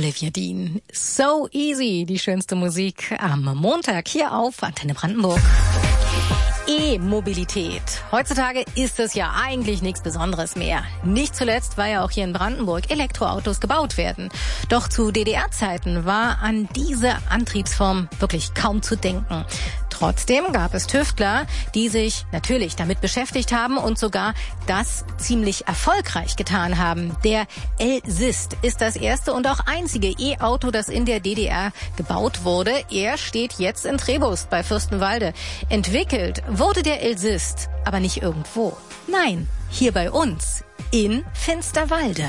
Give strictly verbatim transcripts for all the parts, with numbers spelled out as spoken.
Olivia Dean. So easy, die schönste Musik am Montag hier auf Antenne Brandenburg. E-Mobilität. Heutzutage ist es ja eigentlich nichts Besonderes mehr. Nicht zuletzt, weil ja auch hier in Brandenburg Elektroautos gebaut werden. Doch zu D D R-Zeiten war an diese Antriebsform wirklich kaum zu denken. Trotzdem gab es Tüftler, die sich natürlich damit beschäftigt haben und sogar das ziemlich erfolgreich getan haben. Der Elsist ist das erste und auch einzige E-Auto, das in der D D R gebaut wurde. Er steht jetzt in Trebust bei Fürstenwalde. Entwickelt wurde der Elsist aber nicht irgendwo. Nein, hier bei uns in Finsterwalde.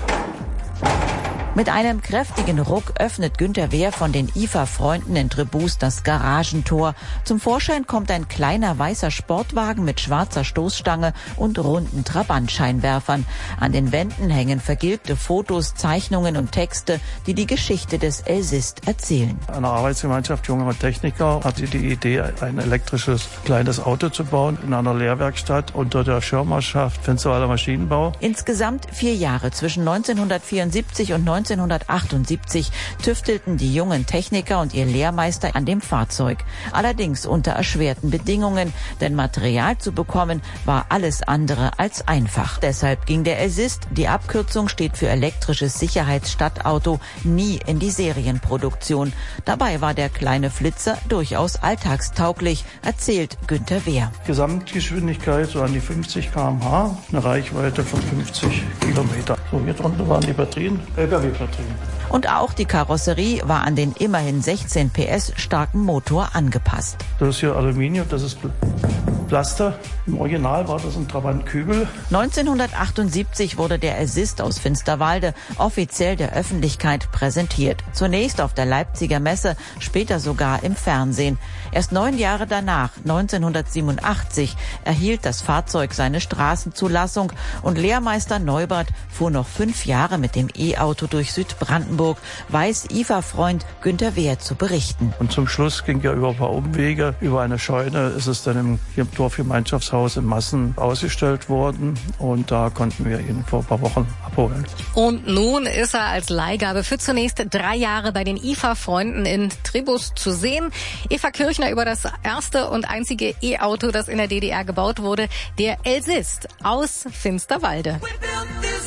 Mit einem kräftigen Ruck öffnet Günter Wehr von den I F A-Freunden in Tribus das Garagentor. Zum Vorschein kommt ein kleiner weißer Sportwagen mit schwarzer Stoßstange und runden Trabantscheinwerfern. An den Wänden hängen vergilbte Fotos, Zeichnungen und Texte, die die Geschichte des Elsist erzählen. Eine Arbeitsgemeinschaft junger Techniker hatte die Idee, ein elektrisches kleines Auto zu bauen in einer Lehrwerkstatt unter der Schirmherrschaft Finsterwalder Maschinenbau. Insgesamt vier Jahre zwischen neunzehnhundertvierundsiebzig und neunzehnhundertachtundsiebzig tüftelten die jungen Techniker und ihr Lehrmeister an dem Fahrzeug. Allerdings unter erschwerten Bedingungen, denn Material zu bekommen war alles andere als einfach. Deshalb ging der Elsist, die Abkürzung steht für elektrisches Sicherheitsstadtauto, nie in die Serienproduktion. Dabei war der kleine Flitzer durchaus alltagstauglich, erzählt Günter Wehr. Gesamtgeschwindigkeit so an die fünfzig Kilometer pro Stunde, eine Reichweite von fünfzig Kilometer. So, hier drunter waren die Batterien, L K W-Batterien. Und auch die Karosserie war an den immerhin sechzehn P S starken Motor angepasst. Das ist hier Aluminium, das ist Plaster. Im Original war das ein Trabant-Kübel. neunzehnhundertachtundsiebzig wurde der Elsist aus Finsterwalde offiziell der Öffentlichkeit präsentiert. Zunächst auf der Leipziger Messe, später sogar im Fernsehen. Erst neun Jahre danach, neunzehnhundertsiebenundachtzig, erhielt das Fahrzeug seine Straßenzulassung und Lehrmeister Neubert fuhr noch fünf Jahre mit dem E-Auto durch Südbrandenburg, weiß I F A-Freund Günter Wehr zu berichten. Und zum Schluss ging ja über ein paar Umwege, über eine Scheune ist es dann im, hier im Dorfgemeinschaftshaus in Massen ausgestellt worden und da konnten wir ihn vor ein paar Wochen abholen. Und nun ist er als Leihgabe für zunächst drei Jahre bei den I F A-Freunden in Tribus zu sehen. Eva Kirchner über das erste und einzige E-Auto, das in der D D R gebaut wurde, der Elsist aus Finsterwalde.